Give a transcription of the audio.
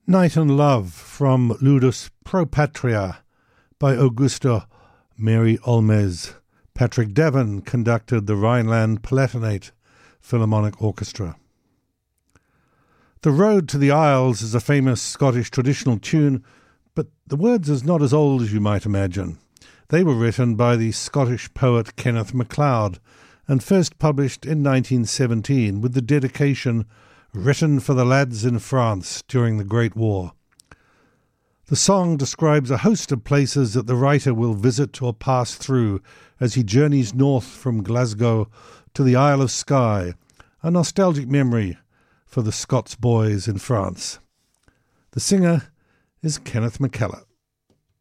Night and Love from Ludus Pro Patria by Augusto Mary Olmes. Patrick Devon conducted the Rhineland-Palatinate Philharmonic Orchestra. The Road to the Isles is a famous Scottish traditional tune, but the words are not as old as you might imagine. They were written by the Scottish poet Kenneth MacLeod and first published in 1917 with the dedication "Written for the Lads in France during the Great War." The song describes a host of places that the writer will visit or pass through as he journeys north from Glasgow to the Isle of Skye, a nostalgic memory for the Scots boys in France. The singer is Kenneth McKellar.